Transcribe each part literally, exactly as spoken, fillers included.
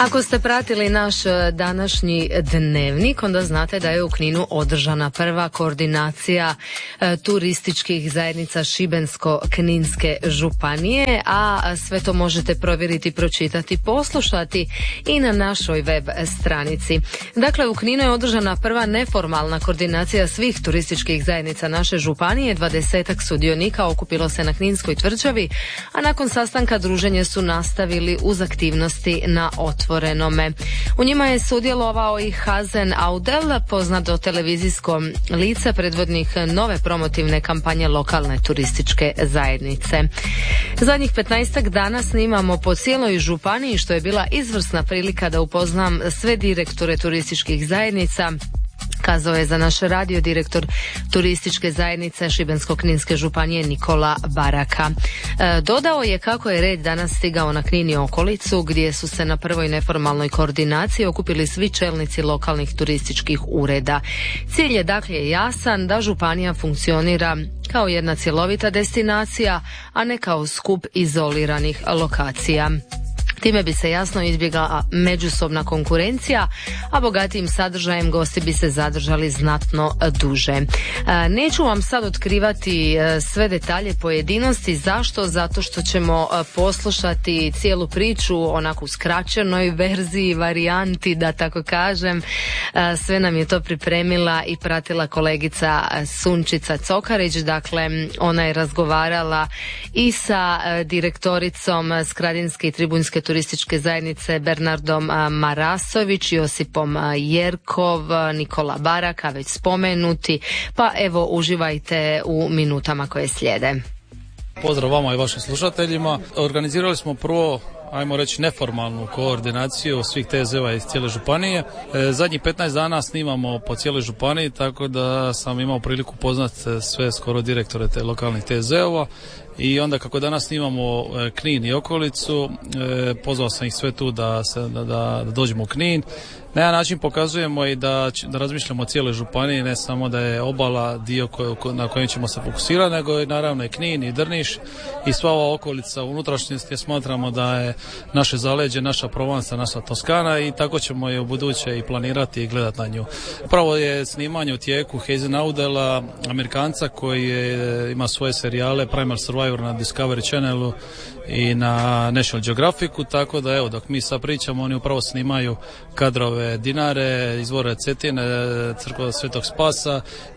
Ako ste pratili naš današnji dnevnik, onda znate da je u Kninu održana prva koordinacija e, turističkih zajednica Šibensko-kninske županije, a sve to možete provjeriti, pročitati, poslušati i na našoj web stranici. Dakle, u Kninu je održana prva neformalna koordinacija svih turističkih zajednica naše županije. Dvadesetak sudionika okupilo se na Kninskoj tvrđavi, a nakon sastanka druženje su nastavili uz aktivnosti na otvorenome. U njima je sudjelovao i Hazen Audel, poznato televizijsko lice, predvodnik nove promotivne kampanje lokalne turističke zajednice. Zadnjih petnaestak dana snimamo po cijeloj županiji, što je bila izvrsna prilika da upoznam sve direktore turističkih zajednica, kazao je za naš radio direktor turističke zajednice Šibensko-kninske županije Nikola Baraka. E, dodao je kako je red danas stigao na Knin i okolicu, gdje su se na prvoj neformalnoj koordinaciji okupili svi čelnici lokalnih turističkih ureda. Cilj je dakle jasan, da županija funkcionira kao jedna cjelovita destinacija, a ne kao skup izoliranih lokacija. Time bi se jasno izbjegla međusobna konkurencija, a bogatijim sadržajem gosti bi se zadržali znatno duže. Neću vam sad otkrivati sve detalje, pojedinosti. Zašto? Zato što ćemo poslušati cijelu priču onako u skraćenoj verziji, varijanti, da tako kažem. Sve nam je to pripremila i pratila kolegica Sunčica Cokarić. Dakle, ona je razgovarala i sa direktoricom Skradinske i Tribunjske turističke zajednice Bernardom Marasović, Josipom Jerkov, Nikola Baraka, već spomenuti, pa evo uživajte u minutama koje slijede. Pozdrav vama i vašim slušateljima. Organizirali smo prvo, ajmo reći, neformalnu koordinaciju svih T Z-ova iz cijele županije. E, zadnjih petnaest dana snimamo po cijeloj županiji, tako da sam imao priliku poznat sve skoro direktore te lokalnih T Z-ova. I onda kako danas snimamo Knin i okolicu, e, pozvao sam ih sve tu da, se, da, da dođemo u Knin. Na jedan način pokazujemo i da, da razmišljamo o cijeloj županiji, ne samo da je obala dio ko, ko, na kojem ćemo se fokusirati, nego i naravno i Knin i Drniš i sva ova okolica u unutrašnjosti. Smatramo da je naše zaleđe, naša Provansa, naša Toskana, i tako ćemo je u buduće i planirati i gledati na nju. Upravo je snimanje u tijeku Hazen Audela, Amerikanca koji je, ima svoje serijale Primal Survivor na Discovery Channelu i na National Geographicu, tako da evo, dok mi sad pričamo, oni upravo snimaju kadrove Dinare, izvore Cetine, crkva Svetog Spasa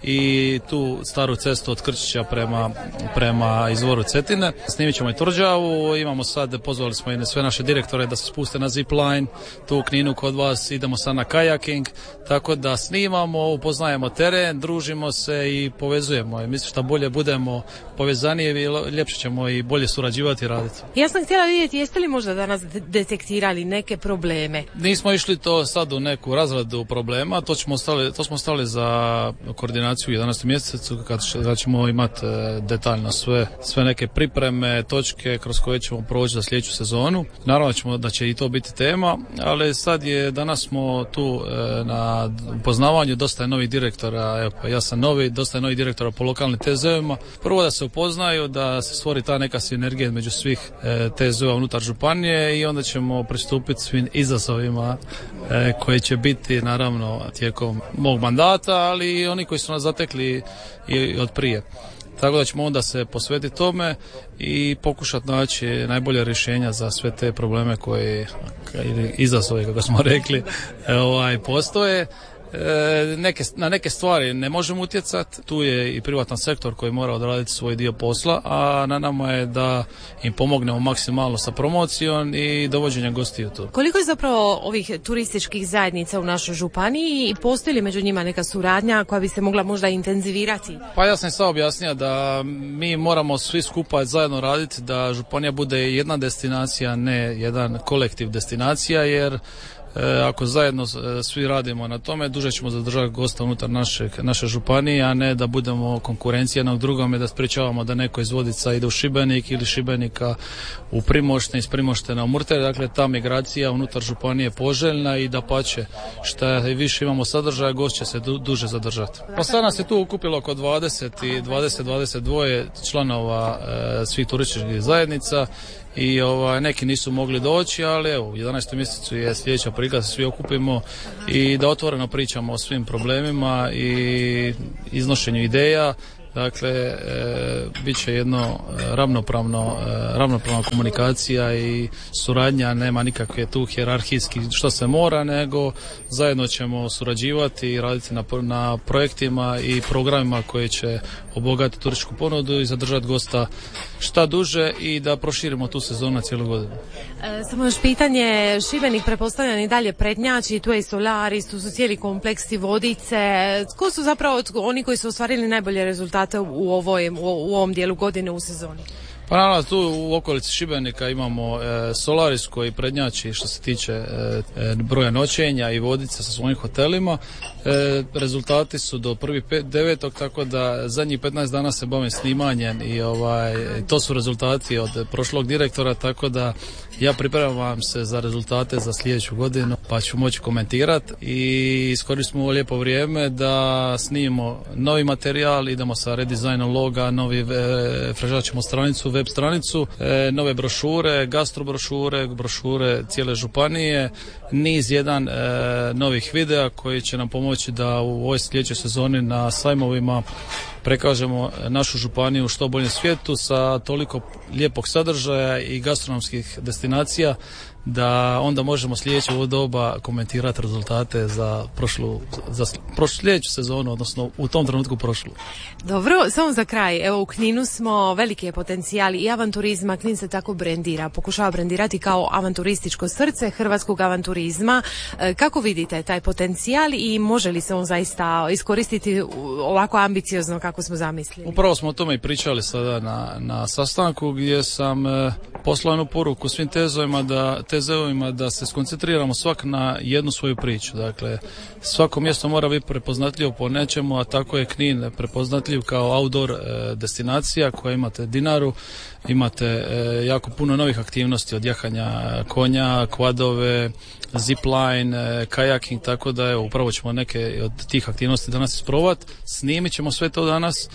i tu staru cestu od Krčića prema, prema izvoru Cetine. Snimit ćemo i tvrđavu, imamo sad, pozvali smo i sve naše direktore da se spuste na zipline, tu u Kninu kod vas, idemo sad na kajaking, tako da snimamo, upoznajemo teren, družimo se i povezujemo. I mislim što bolje budemo povezanije, ljepše ćemo i bolje surađivati i raditi. Ja sam htjela vidjeti, jeste li možda danas detektirali neke probleme? Nismo išli to sad u neku razradu problema, to, ćemo stali, to smo stali za koordinaciju u jedanaestom mjesecu, kad, kad ćemo imati detaljno sve, sve neke pripreme, točke kroz koje ćemo proći za sljedeću sezonu. Naravno ćemo da će i to biti tema, ali sad je, danas smo tu na upoznavanju, dosta je novih direktora, evo, ja sam novi, dosta je novih direktora po lokalnim T Z-ovima. Prvo da se upoznaju, da se stvori ta neka sinergija među svih T Z-ova unutar županije i onda ćemo pristupiti svim izazovima e, koji će biti naravno tijekom mog mandata, ali i oni koji su nas zatekli i od prije. Tako da ćemo onda se posvetiti tome i pokušati naći najbolje rješenja za sve te probleme koje, ili izazove, kako smo rekli, ovaj, postoje. E, neke, na neke stvari ne možemo utjecati, tu je i privatan sektor koji mora odraditi svoj dio posla, a na nama je da im pomognemo maksimalno sa promocijom i dovođenjem gostiju tu. Koliko je zapravo ovih turističkih zajednica u našoj županiji i postoji li među njima neka suradnja koja bi se mogla možda intenzivirati? Pa ja sam sad objasnio da mi moramo svi skupa zajedno raditi da županija bude jedna destinacija, ne jedan kolektiv destinacija, jer ako zajedno svi radimo na tome, duže ćemo zadržati gosta unutar naše, naše županije, a ne da budemo konkurencija jednog drugome, da sprečavamo da neko iz Vodica ide u Šibenik ili Šibenika u Primošten, iz Primoštena u Murter. Dakle, ta migracija unutar županije je poželjna i dapače, šta više imamo sadržaja, gost će se du, duže zadržati. Pa sad nas je tu ukupilo oko dvadeset i dvadeset, dvadeset dva članova e, svih turističkih zajednica i ovaj, neki nisu mogli doći, ali evo u jedanaestom mjesecu je sljedeća prilika da se svi okupimo i da otvoreno pričamo o svim problemima i iznošenju ideja. Dakle, e, bit će jedno ravnopravno, e, ravnopravna komunikacija i suradnja, nema nikakve tu hijerarhijski što se mora, nego zajedno ćemo surađivati i raditi na, na projektima i programima koji će obogatiti turističku ponudu i zadržati gosta šta duže i da proširimo tu sezonu na cijelu godinu. E, samo još pitanje, Šibenik pretpostavljan i dalje prednjači, tu je i Solaris, tu su cijeli kompleksi Vodice. Ko su zapravo oni koji su ostvarili najbolje rezultate u, ovoj, u, u ovom dijelu godine u sezoni? Pa naravno, tu u okolici Šibenika imamo e, Solaris koji prednjači što se tiče e, broja noćenja i Vodice sa svojim hotelima. E, rezultati su do prvi devetog, tako da zadnjih petnaest dana se bavim snimanjem i ovaj, to su rezultati od prošlog direktora, tako da ja pripremam se za rezultate za sljedeću godinu, pa ću moći komentirati i iskoristimo ovo lijepo vrijeme da snimimo novi materijal, idemo sa redizajnom loga, novi e, frežaćemo stranicu, web stranicu, e, nove brošure, gastrobrošure, brošure cijele županije, niz jedan e, novih videa koji će nam pomoći da u ovoj sljedećoj sezoni na sajmovima prekažemo našu županiju u što boljem svijetu sa toliko lijepog sadržaja i gastronomskih destinacija da onda možemo sljedeće ovo doba komentirati rezultate za prošlu, za prošlu sljedeću sezonu, odnosno u tom trenutku prošlu. Dobro, samo za kraj, evo u Kninu smo, veliki je potencijal i avanturizma, Knin se tako brendira, pokušava brendirati kao avanturističko srce hrvatskog avanturizma. Kako vidite taj potencijal i može li se on zaista iskoristiti ovako ambiciozno kako smo zamislili? Upravo smo o tome i pričali sada na, na sastanku gdje sam e, poslao jednu poruku svim tezovima da tezovima da se skoncentriramo svak na jednu svoju priču. Dakle, svako mjesto mora biti prepoznatljivo po nečemu, a tako je Knin prepoznatljiv kao outdoor e, destinacija koja imate Dinaru, imate e, jako puno novih aktivnosti od jahanja konja, kvadove, zipline, e, kajaking, tako da evo, upravo ćemo neke od tih aktivnosti danas isprobati. Snimit ćemo sve to danas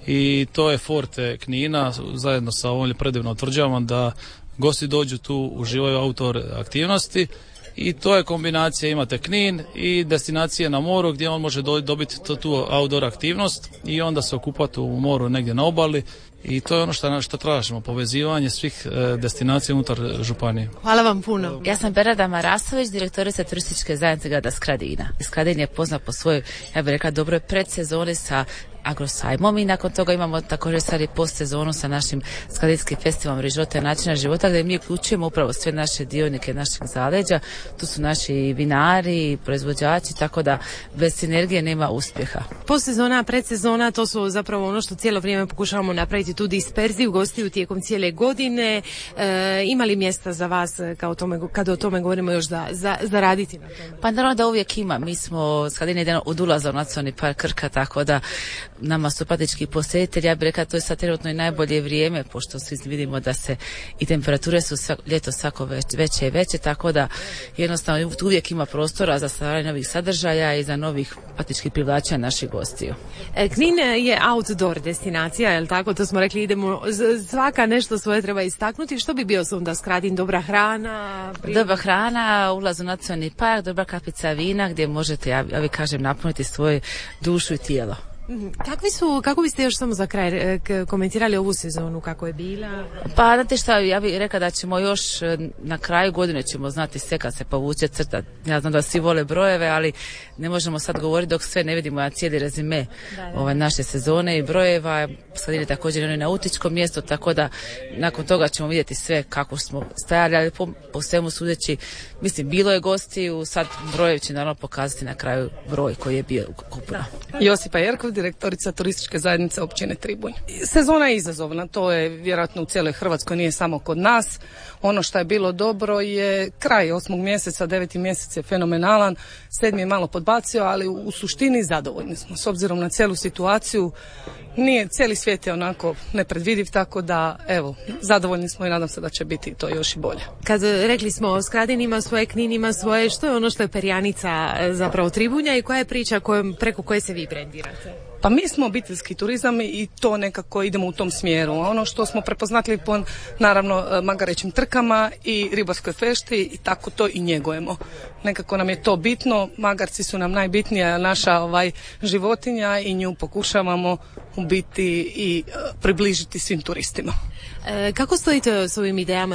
i to je forte Knina zajedno sa ovom predivnom tvrđavom da gosti dođu tu, uživaju outdoor aktivnosti i to je kombinacija, imate Knin i destinacije na moru gdje on može do, dobiti to, tu outdoor aktivnost i onda se okupati u moru negdje na obali i to je ono što, što tražimo, povezivanje svih e, destinacija unutar županije. Hvala vam puno. Ja sam Berada Marasović, direktorica turističke zajednice grada Skradina. Skradin je poznat po svojoj, ja bih rekla, dobroj predsezoni sa agrosajmom i nakon toga imamo također sad i post sezonu sa našim Skladinskim festivalom života i načina života gdje mi uključujemo upravo sve naše dionike našeg zaleđa. Tu su naši vinari i proizvođači, tako da bez sinergije nema uspjeha. Post sezona, predsezona, to su zapravo ono što cijelo vrijeme pokušavamo napraviti tu disperziju gostiju tijekom cijele godine. E, ima li mjesta za vas kao tome, kada o tome govorimo još za, za, za raditi na tome? Pa naravno da uvijek ima. Mi smo Skladin jedan od ulaza u Nacionalni park Krka, tako da nama su patički posjetitelji, ja bih rekla to je sad trenutno i najbolje vrijeme, pošto svi vidimo da se i temperature su svak, ljeto svako već, veće i veće, tako da jednostavno uvijek ima prostora za stvaranje novih sadržaja i za novih patičkih privlačenja naših gostiju. E, Knin je outdoor destinacija, je li tako? To smo rekli, idemo, svaka nešto svoje treba istaknuti. Što bi bio onda Skradin? Dobra hrana? Prijem... Dobra hrana, ulaz u Nacionalni park, dobra kapica vina gdje možete, ja, ja vi kažem, napuniti svoju dušu i tijelo. Kakvi su, kako biste još samo za kraj komentirali ovu sezonu, kako je bila? Pa, znate šta, ja bih rekla da ćemo još na kraju godine ćemo znati sve kad se povuče crta. Ja znam da svi vole brojeve, ali ne možemo sad govoriti dok sve ne vidimo na cijeli rezime da, da. Ove naše sezone i brojeva. Sad ide također oni na nautičkom mjestu, tako da nakon toga ćemo vidjeti sve kako smo stajali, ali po, po svemu sudeći, mislim, bilo je gostiju, sad brojevi će naravno pokazati na kraju broj koji je bio ukupno. Josipa Jerkov, direktorica turističke zajednice općine Tribunj. Sezona je izazovna, to je vjerojatno u cijeloj Hrvatskoj, nije samo kod nas. Ono što je bilo dobro je kraj osmog mjeseca, deveti mjesec je fenomenalan, sedmi je malo podbacio, ali u suštini zadovoljni smo. S obzirom na cijelu situaciju, nije, cijeli svijet je onako nepredvidiv, tako da evo, zadovoljni smo i nadam se da će biti to još i bolje. Kad rekli smo Skradin ima svoje, Knin ima svoje, što je ono što je perjanica zapravo Tribunja i koja je priča kojom, preko koje se vi brendirate? Pa mi smo obiteljski turizam i to nekako idemo u tom smjeru. Ono što smo prepoznatili po naravno magarećim trkama i ribarskoj fešti i tako to i njegujemo. Nekako nam je to bitno, magarci su nam najbitnija naša ovaj životinja i nju pokušavamo u biti i približiti svim turistima. E, kako stojite s ovim idejama